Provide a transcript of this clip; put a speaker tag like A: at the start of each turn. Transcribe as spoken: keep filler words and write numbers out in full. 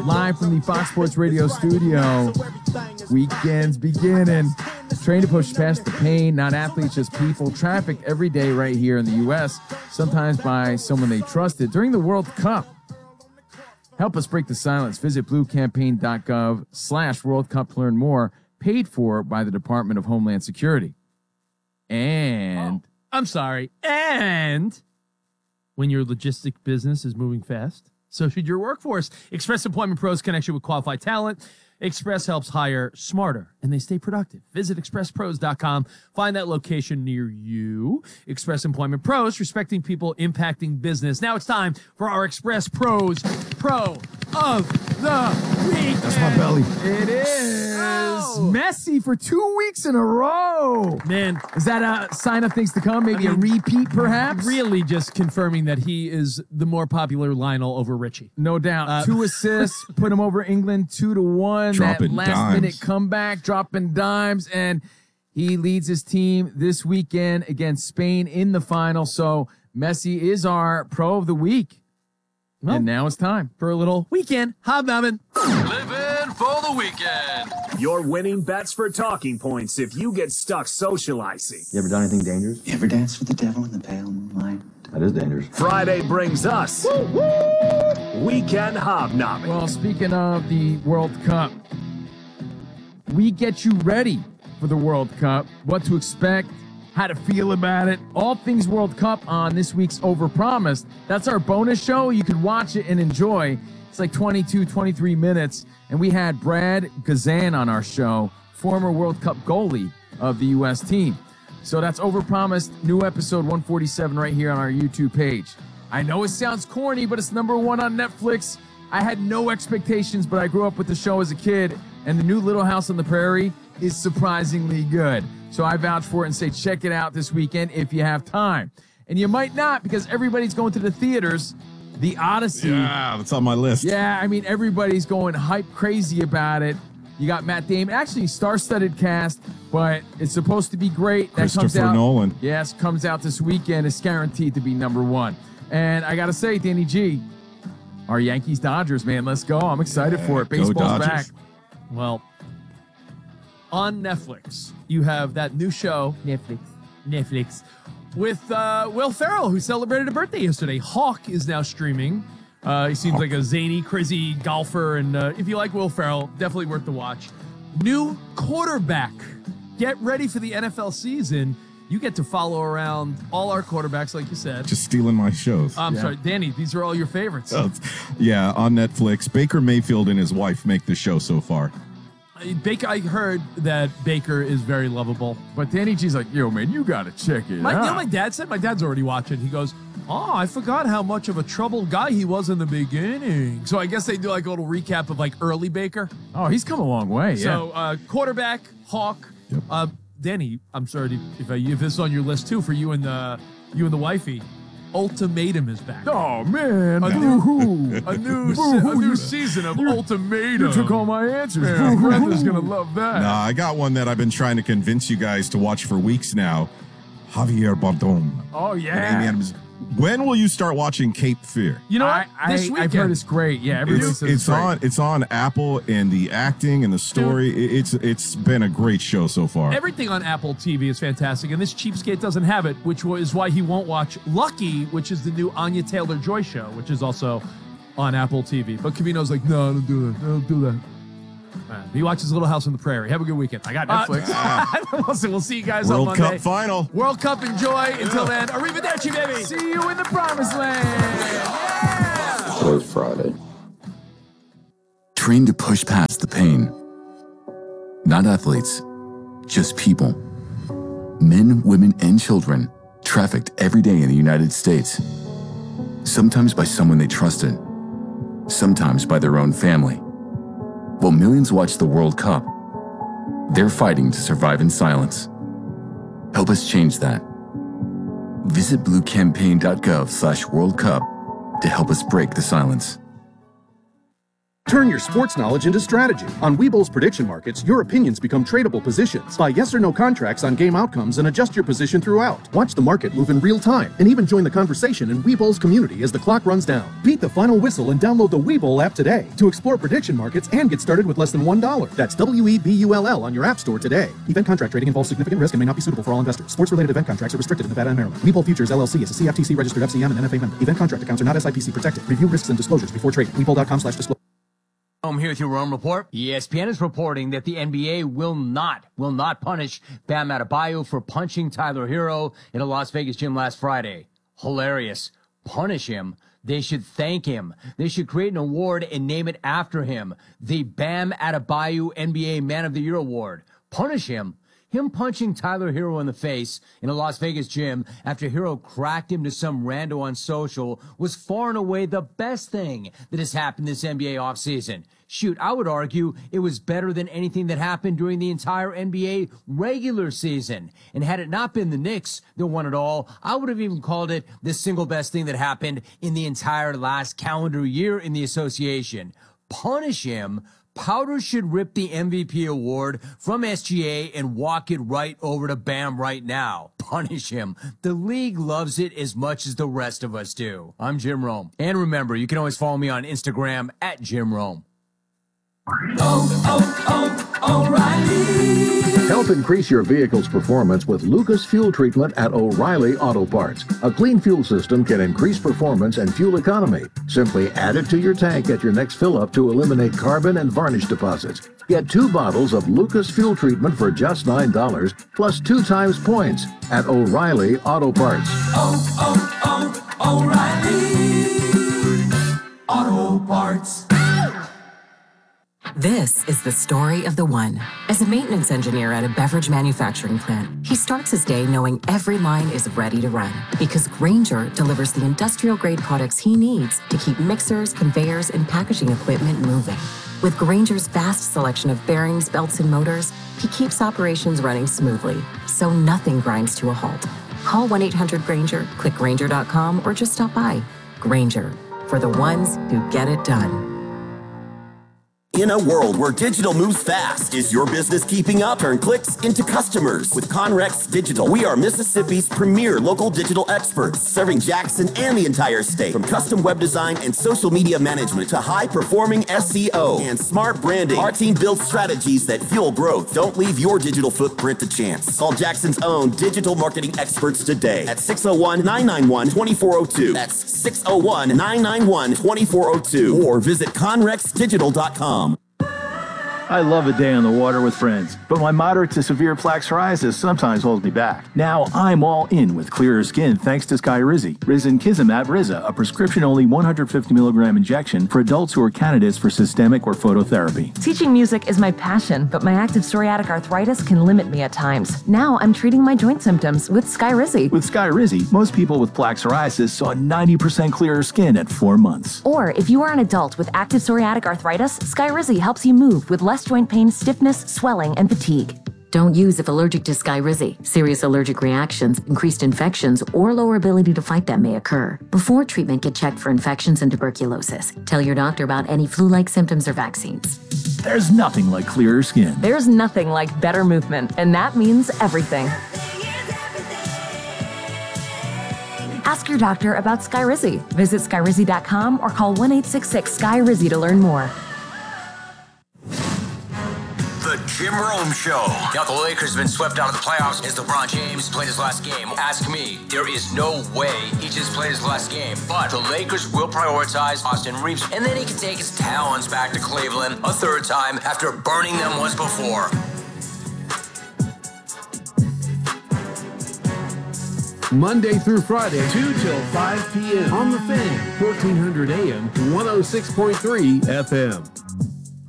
A: live from the Fox Sports Radio studio. Weekends beginning. Train to push past the pain, not athletes, just people. Trafficked every day right here in the U S, sometimes by someone they trusted. During the World Cup, help us break the silence. Visit bluecampaign.gov slash World Cup to learn more. Paid for by the Department of Homeland Security. And...
B: Oh, I'm sorry. And when your logistic business is moving fast, so should your workforce. Express Employment Pros connects you with qualified talent. Express helps hire smarter, and they stay productive. Visit express pros dot com. Find that location near you. Express Employment Pros, respecting people, impacting business. Now it's time for our Express Pros Pro of the Week.
A: That's my belly. It is
B: Oh.
A: Messi for two weeks in a row.
B: Man,
A: is that a sign of things to come? Maybe
B: I mean,
A: a repeat, perhaps?
B: Really just confirming that he is the more popular Lionel over Richie.
A: No doubt.
B: Uh,
A: two assists, put him over England two to one.
C: Dropping
A: that last
C: dimes.
A: minute comeback, dropping dimes, and he leads his team this weekend against Spain in the final. So Messi is our Pro of the Week. Well, and now it's time
B: for a little weekend hobnobbing.
D: Living for the weekend.
E: Your winning bets for talking points if you get stuck socializing.
F: You ever done anything dangerous?
G: You ever danced with the devil in the pale moonlight?
F: That is dangerous.
E: Friday brings us woo, woo, Weekend Hobnobbing.
A: Well, speaking of the World Cup, we get you ready for the World Cup, what to expect, how to feel about it, all things World Cup on this week's Overpromised. That's our bonus show. You can watch it and enjoy. It's like twenty-two, twenty-three minutes. And we had Brad Gazan on our show, former World Cup goalie of the U S team. So that's Overpromised, new episode one forty-seven right here on our YouTube page. I know it sounds corny, but it's number one on Netflix. I had no expectations, but I grew up with the show as a kid, and the new Little House on the Prairie is surprisingly good. So I vouch for it and say check it out this weekend if you have time. And you might not, because everybody's going to the theaters. The Odyssey.
C: Yeah, that's on my list.
A: Yeah, I mean, everybody's going hype crazy about it. You got Matt Damon. Actually, star-studded cast, but it's supposed to be great. That
C: Christopher
A: comes out,
C: Nolan.
A: Yes, comes out this weekend. It's guaranteed to be number one. And I got to say, Danny G, our Yankees-Dodgers, man, let's go. I'm excited
C: yeah,
A: for it. Baseball's back.
B: Well, on Netflix, you have that new show,
A: Netflix.
B: Netflix, with uh, Will Ferrell, who celebrated a birthday yesterday. Hawk is now streaming. Uh, he seems like a zany, crazy golfer, and uh, if you like Will Ferrell, definitely worth the watch. New quarterback. Get ready for the N F L season. You get to follow around all our quarterbacks, like you said.
C: Just stealing my shows.
B: I'm
A: Yeah.
B: sorry, Danny, these are all your favorites.
C: Oh, yeah, on Netflix. Baker Mayfield and his wife make the show so far.
B: Baker, I heard that Baker is very lovable.
A: But Danny G's like, yo, man, you got to check it
B: My,
A: out.
B: you know, my dad said, my dad's already watching. He goes, oh, I forgot how much of a troubled guy he was in the beginning. So I guess they do like a little recap of like early Baker.
A: Oh, he's come a long way, yeah.
B: So uh, quarterback, Hawk.
C: Yep.
B: Uh, Danny, I'm sorry to, if, I, if this is on your list too for you and the you and the wifey. Ultimatum is back.
A: Oh, man.
B: A
A: Boo-hoo.
B: A new, se-
A: Boo-hoo.
B: a new
A: You-
B: season of
A: you-
B: Ultimatum.
A: You took all my answers.
B: Yeah.
A: Brenda's going to love that.
C: Nah, I got one that I've been trying to convince you guys to watch for weeks now. Javier Bardem.
A: Oh,
C: and Amy
A: yeah.
C: Adams. When will you start watching Cape Fear?
B: You know
A: I,
B: what? This
A: I,
B: weekend.
A: I've heard it's great. Yeah, everybody
C: It's,
A: says
C: it's
A: great.
C: on. It's on Apple, and the acting and the story. it- It's it's been a great show so far.
B: Everything on Apple T V is fantastic, and this cheapskate doesn't have it, which is why he won't watch Lucky, which is the new Anya Taylor-Joy show, which is also on Apple T V. But Cavino's like, no, don't do that. Don't do that. Man, he watches Little House on the Prairie. Have a good weekend.
A: I got Netflix.
B: Uh, listen, we'll see you guys
C: World
B: on Monday.
C: Cup final.
B: World Cup, enjoy. Until then, arrivederci, baby.
A: See you in the promised land. Yeah.
G: Today's Friday. Train to push past the pain. Not athletes, just people. Men, women, and children trafficked every day in the United States. Sometimes by someone they trusted. Sometimes by their own family. While millions watch the World Cup, they're fighting to survive in silence. Help us change that. Visit bluecampaign.gov slash World Cup to help us break the silence.
F: Turn your sports knowledge into strategy. On Webull's prediction markets, your opinions become tradable positions. Buy yes or no contracts on game outcomes and adjust your position throughout. Watch the market move in real time and even join the conversation in Webull's community as the clock runs down. Beat the final whistle and download the Webull app today to explore prediction markets and get started with less than one dollar. That's W E B U L L on your app store today. Event contract trading involves significant risk and may not be suitable for all investors. Sports-related event contracts are restricted in Nevada and Maryland. Webull Futures L L C is a C F T C-registered F C M and N F A member. Event contract accounts are not S I P C protected. Review risks and disclosures before trading. Webull.com slash disclosure.
H: I'm here with your Rome Report. E S P N is reporting that the N B A will not, will not punish Bam Adebayo for punching Tyler Hero in a Las Vegas gym last Friday. Hilarious. Punish him. They should thank him. They should create an award and name it after him. The Bam Adebayo N B A Man of the Year Award. Punish him. Him punching Tyler Hero in the face in a Las Vegas gym after Hero cracked him to some rando on social was far and away the best thing that has happened this N B A offseason. Shoot, I would argue it was better than anything that happened during the entire N B A regular season. And had it not been the Knicks that won it all, I would have even called it the single best thing that happened in the entire last calendar year in the association. Punish him. Powder should rip the M V P award from S G A and walk it right over to Bam right now. Punish him. The league loves it as much as the rest of us do. I'm Jim Rome. And remember, you can always follow me on Instagram at Jim Rome.
I: Oh, oh, oh, O'Reilly. Help increase your vehicle's performance with Lucas Fuel Treatment at O'Reilly Auto Parts. A clean fuel system can increase performance and fuel economy. Simply add it to your tank at your next fill-up to eliminate carbon and varnish deposits. Get two bottles of Lucas Fuel Treatment for just nine dollars, plus two times points at O'Reilly Auto Parts.
J: Oh, oh, oh, O'Reilly Auto Parts.
K: This is the story of the one. As a maintenance engineer at a beverage manufacturing plant, he starts his day knowing every line is ready to run because Grainger delivers the industrial-grade products he needs to keep mixers, conveyors, and packaging equipment moving. With Grainger's vast selection of bearings, belts, and motors, he keeps operations running smoothly, so nothing grinds to a halt. Call one eight hundred Grainger, click Grainger dot com, or just stop by. Grainger, for the ones who get it done.
L: In a world where digital moves fast, is your business keeping up? Turn clicks into customers with Conrex Digital. We are Mississippi's premier local digital experts, serving Jackson and the entire state. From custom web design and social media management to high-performing S E O and smart branding, our team builds strategies that fuel growth. Don't leave your digital footprint to chance. Call Jackson's own digital marketing experts today at six oh one, nine nine one, two four oh two. That's six oh one, nine nine one, two four oh two. Or visit conrex digital dot com.
M: I love a day on the water with friends, but my moderate to severe plaque psoriasis sometimes holds me back. Now I'm all in with clearer skin thanks to Skyrizi. Risankizumab Riza, a prescription-only one hundred fifty milligram injection for adults who are candidates for systemic or phototherapy.
N: Teaching music is my passion, but my active psoriatic arthritis can limit me at times. Now I'm treating my joint symptoms with Skyrizi.
M: With Skyrizi, most people with plaque psoriasis saw ninety percent clearer skin at four months.
N: Or if you are an adult with active psoriatic arthritis, Skyrizi helps you move with less joint pain, stiffness, swelling, and fatigue.
K: Don't use if allergic to Skyrizi. Serious allergic reactions, increased infections, or lower ability to fight them may occur. Before treatment, get checked for infections and tuberculosis. Tell your doctor about any flu-like symptoms or vaccines.
M: There's nothing like clearer skin.
N: There's nothing like better movement, and that means everything. Ask your doctor about Skyrizi. Visit Skyrizi dot com or call one eight six six, S K Y R I Z I to learn more.
O: The Jim Rome Show. Now the Lakers have been swept out of the playoffs as LeBron James played his last game. Ask me, there is no way he just played his last game. But the Lakers will prioritize Austin Reeves, and then he can take his talons back to Cleveland a third time after burning them once before.
P: Monday through Friday, two till five p.m. on the Fan, fourteen hundred A M, one oh six point three F M.